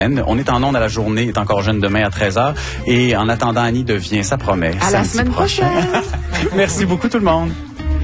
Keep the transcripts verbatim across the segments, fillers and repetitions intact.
On est en onde à la journée, est encore jeune demain à treize heures. Et en attendant, Annie devient, ça promet. À la semaine prochaine. Merci beaucoup tout le monde.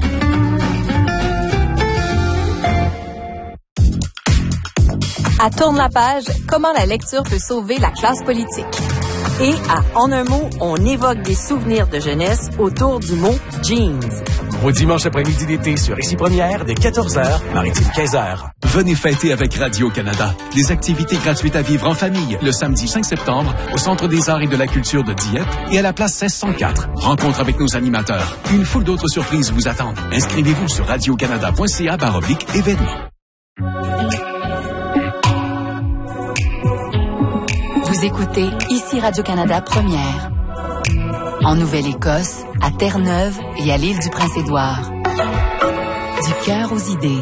À Tourne la page, comment la lecture peut sauver la classe politique. Et à En un mot, on évoque des souvenirs de jeunesse autour du mot jeans. Au dimanche après-midi d'été sur Ici Première, dès quatorze heures, Maritime quinze heures. Venez fêter avec Radio-Canada. Des activités gratuites à vivre en famille le samedi cinq septembre au Centre des arts et de la culture de Dieppe et à la place seize cent quatre. Rencontre avec nos animateurs. Une foule d'autres surprises vous attendent. Inscrivez-vous sur radiocanada.ca baroblique événements. Vous écoutez Ici Radio-Canada Première. En Nouvelle-Écosse, à Terre-Neuve et à l'île du Prince-Édouard. Du cœur aux idées.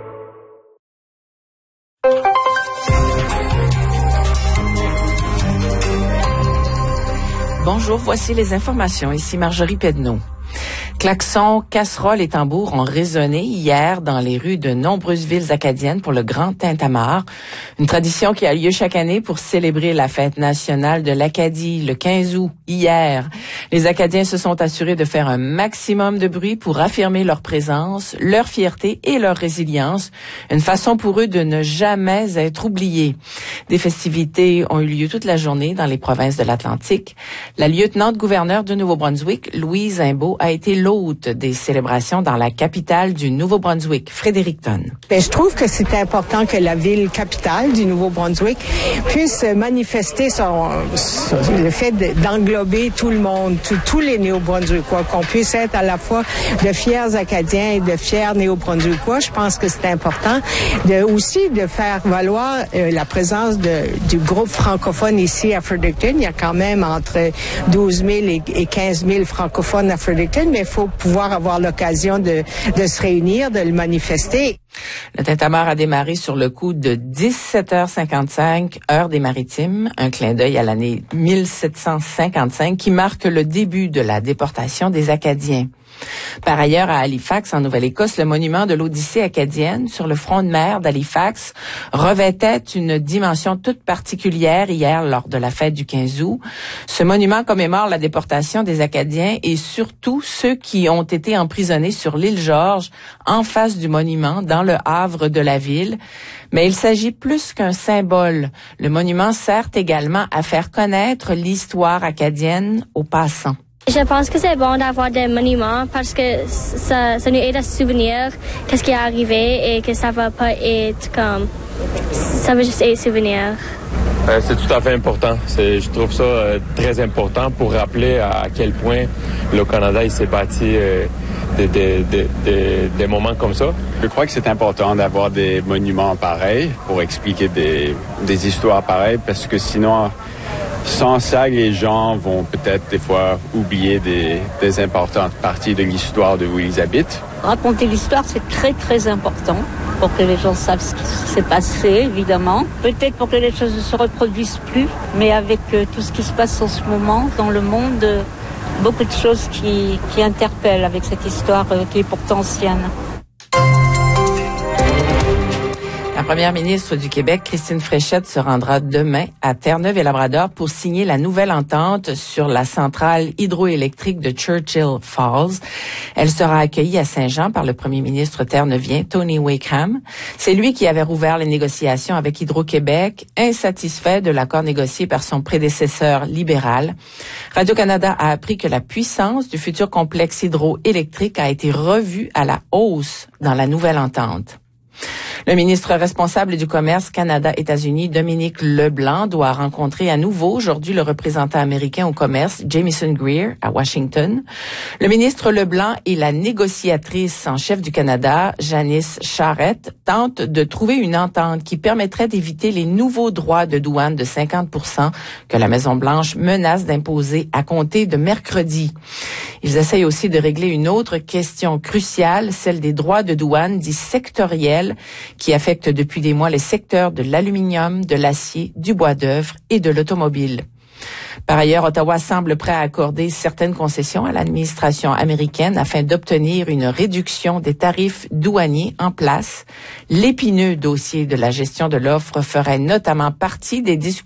Bonjour, voici les informations. Ici Marjorie Pedneau. Klaxons, casseroles et tambours ont résonné hier dans les rues de nombreuses villes acadiennes pour le Grand Tintamarre, une tradition qui a lieu chaque année pour célébrer la fête nationale de l'Acadie le quinze août, hier. Les Acadiens se sont assurés de faire un maximum de bruit pour affirmer leur présence, leur fierté et leur résilience, une façon pour eux de ne jamais être oubliés. Des festivités ont eu lieu toute la journée dans les provinces de l'Atlantique. La lieutenant-gouverneure du Nouveau-Brunswick, Louise Imbeau, a été l'hôte des célébrations dans la capitale du Nouveau-Brunswick, Fredericton. Ben, je trouve que c'est important que la ville capitale du Nouveau-Brunswick puisse manifester son, son, le fait d'englober tout le monde, tous les Néo-Brunswickois, qu'on puisse être à la fois de fiers Acadiens et de fiers Néo-Brunswickois. Je pense que c'est important de, aussi de faire valoir euh, la présence de, du groupe francophone ici à Fredericton. Il y a quand même entre douze mille et, et quinze mille francophones à Fredericton, mais il faut pouvoir avoir l'occasion de, de se réunir, de le manifester. Le Tintamarre a démarré sur le coup de dix-sept heures cinquante-cinq, heure des Maritimes, un clin d'œil à l'année mille sept cent cinquante-cinq qui marque le début de la déportation des Acadiens. Par ailleurs, à Halifax, en Nouvelle-Écosse, le monument de l'Odyssée acadienne sur le front de mer d'Halifax revêtait une dimension toute particulière hier lors de la fête du quinze août. Ce monument commémore la déportation des Acadiens et surtout ceux qui ont été emprisonnés sur l'île Georges, en face du monument, dans le havre de la ville. Mais il s'agit plus qu'un symbole. Le monument sert également à faire connaître l'histoire acadienne aux passants. Je pense que c'est bon d'avoir des monuments parce que ça, ça nous aide à se souvenir qu'est-ce qui est arrivé et que ça va pas être comme... Ça va juste être souvenir. Euh, c'est tout à fait important. C'est, je trouve ça euh, très important pour rappeler à quel point le Canada il s'est bâti euh, des, des, des, des, des moments comme ça. Je crois que c'est important d'avoir des monuments pareils pour expliquer des, des histoires pareilles parce que sinon... Sans ça, les gens vont peut-être des fois oublier des, des importantes parties de l'histoire de où ils habitent. Raconter l'histoire, c'est très très important pour que les gens savent ce qui s'est passé, évidemment. Peut-être pour que les choses ne se reproduisent plus, mais avec euh, tout ce qui se passe en ce moment dans le monde, euh, beaucoup de choses qui, qui interpellent avec cette histoire euh, qui est pourtant ancienne. La première ministre du Québec, Christine Fréchette, se rendra demain à Terre-Neuve-et-Labrador pour signer la nouvelle entente sur la centrale hydroélectrique de Churchill Falls. Elle sera accueillie à Saint-Jean par le premier ministre terre-neuvien, Tony Wakeham. C'est lui qui avait rouvert les négociations avec Hydro-Québec, insatisfait de l'accord négocié par son prédécesseur libéral. Radio-Canada a appris que la puissance du futur complexe hydroélectrique a été revue à la hausse dans la nouvelle entente. Le ministre responsable du commerce Canada-États-Unis, Dominique Leblanc, doit rencontrer à nouveau aujourd'hui le représentant américain au commerce, Jamieson Greer, à Washington. Le ministre Leblanc et la négociatrice en chef du Canada, Janice Charette, tentent de trouver une entente qui permettrait d'éviter les nouveaux droits de douane de cinquante pour cent que la Maison-Blanche menace d'imposer à compter de mercredi. Ils essayent aussi de régler une autre question cruciale, celle des droits de douane dits sectoriels, qui affectent depuis des mois les secteurs de l'aluminium, de l'acier, du bois d'œuvre et de l'automobile. Par ailleurs, Ottawa semble prêt à accorder certaines concessions à l'administration américaine afin d'obtenir une réduction des tarifs douaniers en place. L'épineux dossier de la gestion de l'offre ferait notamment partie des discussions